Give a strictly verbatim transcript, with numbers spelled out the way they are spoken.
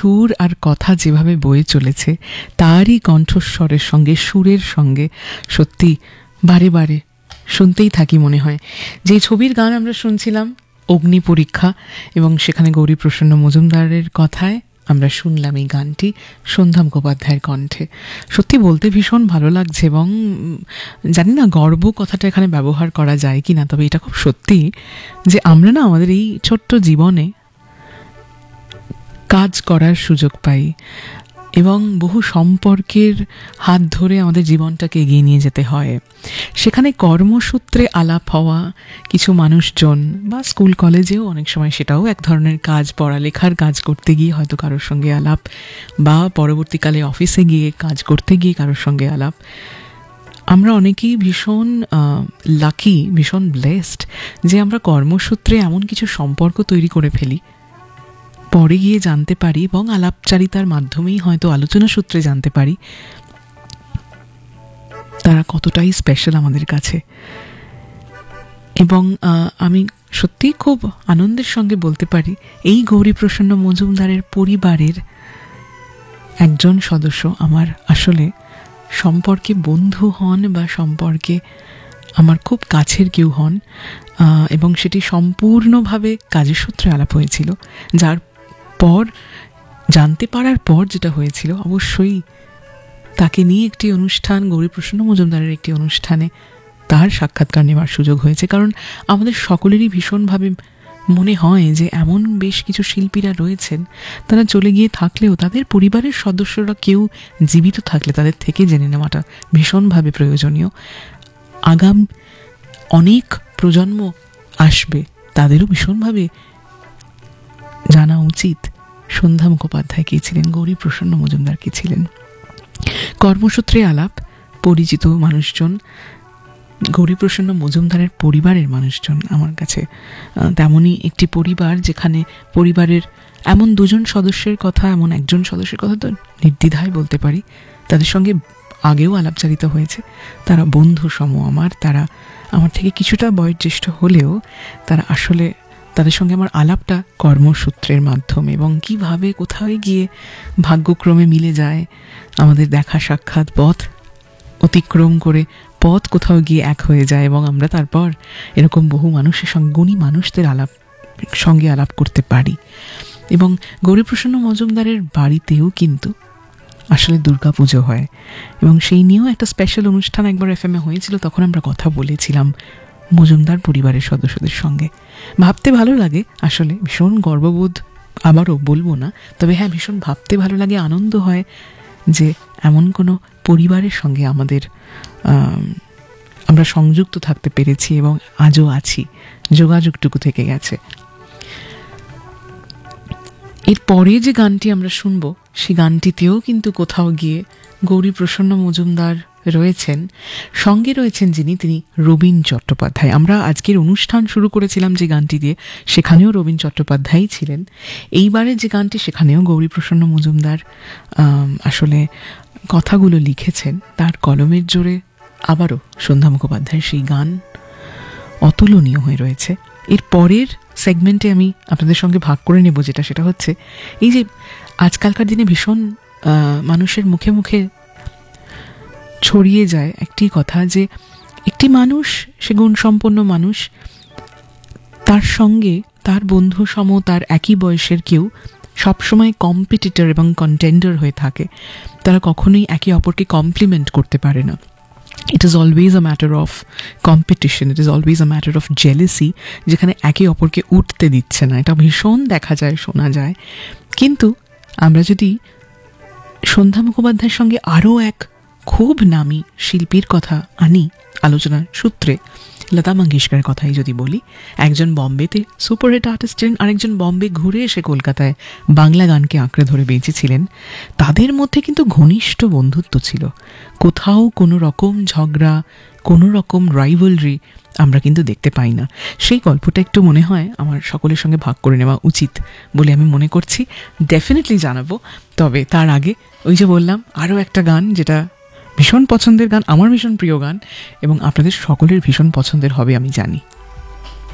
সুর আর কথা যেভাবে বয়ে চলেছে, তারই কণ্ঠস্বরের সঙ্গে, সুরের সঙ্গে সত্যি বারে বারে শুনতেই থাকি মনে হয়। যে ছবির গান আমরা শুনছিলাম অগ্নি পরীক্ষা, এবং সেখানে গৌরীপ্রসন্ন মজুমদারের কথায় আমরা শুনলাম এই গানটি সন্ধ্যা মুখোপাধ্যায়ের কণ্ঠে। সত্যি বলতে ভীষণ ভালো লাগছে, এবং জানি না গর্ব কথাটা এখানে ব্যবহার করা যায় কি না, তবে এটা খুব সত্যি যে আমরা না আমাদের এই ছোট্ট জীবনে কাজ করার সুযোগ পাই এবং বহু সম্পর্কের হাত ধরে আমাদের জীবনটাকে এগিয়ে নিয়ে যেতে হয়। সেখানে কর্মসূত্রে আলাপ হওয়া কিছু মানুষজন, বা স্কুল কলেজেও অনেক সময় সেটাও এক ধরনের কাজ, পড়ালেখার কাজ করতে গিয়ে হয়তো কারোর সঙ্গে আলাপ, বা পরবর্তীকালে অফিসে গিয়ে কাজ করতে গিয়ে কারোর সঙ্গে আলাপ। আমরা অনেকেই ভীষণ লাকি, ভীষণ ব্লেসড যে আমরা কর্মসূত্রে এমন কিছু সম্পর্ক তৈরি করে ফেলি, পরে গিয়ে জানতে পারি এবং আলাপচারিতার মাধ্যমেই হয়তো আলোচনা সূত্রে জানতে পারি তারা কতটাই স্পেশাল আমাদের কাছে। এবং আমি সত্যি খুব আনন্দের সঙ্গে বলতে পারি এই গৌরীপ্রসন্ন মজুমদারের পরিবারের একজন সদস্য আমার আসলে সম্পর্কে বন্ধু হন, বা সম্পর্কে আমার খুব কাছের কেউ হন, এবং সেটি সম্পূর্ণভাবে কাজের সূত্রে আলাপ হয়েছিল। যার পর জানতে পারার পর যেটা হয়েছিল, অবশ্যই তাকে নিয়ে একটি অনুষ্ঠান, গৌরীপ্রসন্ন মজুমদারের একটি অনুষ্ঠানে তার সাক্ষাৎকার নেওয়ার সুযোগ হয়েছে। কারণ আমাদের সকলেরই ভীষণভাবে মনে হয় যে এমন বেশ কিছু শিল্পীরা রয়েছেন, তারা চলে গিয়ে থাকলেও তাদের পরিবারের সদস্যরা কেউ জীবিত থাকলে তাদের থেকে জেনে নেওয়াটা ভীষণভাবে প্রয়োজনীয়। আগাম অনেক প্রজন্ম আসবে, তাদেরও ভীষণভাবে জানা উচিত সন্ধ্যা মুখোপাধ্যায় কে ছিলেন, গৌরীপ্রসন্ন মজুমদার কে ছিলেন। কর্মসূত্রে আলাপ, পরিচিত মানুষজন, গৌরীপ্রসন্ন মজুমদারের পরিবারের মানুষজন আমার কাছে তেমনই একটি পরিবার, যেখানে পরিবারের এমন দুজন সদস্যের কথা, এমন একজন সদস্যের কথা তো নির্দ্বিধায় বলতে পারি, তাদের সঙ্গে আগেও আলাপচারিতা হয়েছে। তারা বন্ধু সম আমার, তারা আমার থেকে কিছুটা বয়োজ্যেষ্ঠ হলেও তারা আসলে, তাদের সঙ্গে আমার আলাপটা কর্মসূত্রের মাধ্যমে, এবং কিভাবে কোথায় গিয়ে ভাগ্যক্রমে মিলে যায় আমাদের দেখা সাক্ষাৎ, পথ অতিক্রম করে পথ কোথাও গিয়ে এক হয়ে যায়, এবং আমরা তারপর এরকম বহু মানুষের সঙ্গে, গুণী মানুষদের আলাপ সঙ্গে আলাপ করতে পারি। এবং গৌরীপ্রসন্ন মজুমদারের বাড়িতেও কিন্তু আসলে দুর্গা পুজো হয়, এবং সেই নিয়েও একটা স্পেশাল অনুষ্ঠান একবার এফ এম এ হয়েছিল। তখন আমরা কথা বলেছিলাম মজুমদার পরিবারের সদস্যদের সঙ্গে। ভাবতে ভালো লাগে, আসলে ভীষণ গর্ববোধ, আবারও বলবো না, তবে হ্যাঁ ভীষণ ভাবতে ভালো লাগে, আনন্দ হয় যে এমন কোনো পরিবারের সঙ্গে আমাদের আমরা সংযুক্ত থাকতে পেরেছি, এবং আজও আছি, যোগাযোগটুকু থেকে গেছে। এরপরে যে গানটি আমরা শুনবো, সেই গানটিতেও কিন্তু কোথাও গিয়ে গৌরীপ্রসন্ন মজুমদার রয়েছেন, সঙ্গে রয়েছেন যিনি, তিনি রবীন চট্টোপাধ্যায়। আমরা আজকের অনুষ্ঠান শুরু করেছিলাম যে গানটি দিয়ে, সেখানেও রবীন চট্টোপাধ্যায়ই ছিলেন। এইবারের যে গানটি, সেখানেও গৌরীপ্রসন্ন মজুমদার আসলে কথাগুলো লিখেছেন, তার কলমের জোরে আবারও সন্ধ্যা মুখোপাধ্যায়ের সেই গান অতুলনীয় হয়ে রয়েছে। এর পরের সেগমেন্টে আমি আপনাদের সঙ্গে ভাগ করে নেব যেটা, সেটা হচ্ছে এই যে আজকালকার দিনে ভীষণ মানুষের মুখে মুখে ছড়িয়ে যায় একটি কথা, যে একটি মানুষ, সে গুণসম্পন্ন মানুষ, তার সঙ্গে তার বন্ধু সম, তার একই বয়সের কেউ সবসময় কম্পিটিটর এবং কন্টেন্ডার হয়ে থাকে। তারা কখনোই একে অপরকে কমপ্লিমেন্ট করতে পারে না। It is always a matter of competition, it is always a matter of jealousy, যেখানে একে অপরকে উঠতে দিচ্ছে না। এটা ভীষণ দেখা যায়, শোনা যায়। কিন্তু আমরা যদি সন্ধ্যা মুখোপাধ্যায়ের সঙ্গে আরও এক খুব নামী শিল্পীর কথা আনি আলোচনার সূত্রে, লতা মঙ্গেশকরের কথাই যদি বলি, একজন বম্বেতে সুপারহিট আর্টিস্ট ছিলেন, আরেকজন বম্বে ঘুরে এসে কলকাতায় বাংলা গানকে আঁকড়ে ধরে বেঁচেছিলেন। তাদের মধ্যে কিন্তু ঘনিষ্ঠ বন্ধুত্ব ছিল, কোথাও কোনো রকম ঝগড়া, কোনো রকম রাইভালরি আমরা কিন্তু দেখতে পাই না। সেই গল্পটা একটু মনে হয় আমার সকলের সঙ্গে ভাগ করে নেওয়া উচিত বলে আমি মনে করছি। ডেফিনেটলি জানাবো, তবে তার আগে ওই যে বললাম আরও একটা গান, যেটা ভীষণ পছন্দের গান, আমার ভীষণ প্রিয় গান, এবং আপনাদের সকলের ভীষণ পছন্দের হবে আমি জানি।